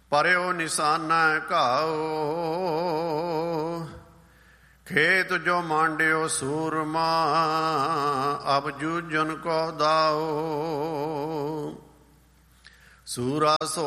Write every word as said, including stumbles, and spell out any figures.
ਪਰਿਓ ਨਿਸ਼ਾਨਾ ਘਾਓ। ਖੇਤ ਜੋ ਮਾਂਡਿਓ ਸੂਰਮਾ, ਅਬ ਜੂਝਨ ਕੋ ਦਾਓ। ਸੂਰਾ ਸੋ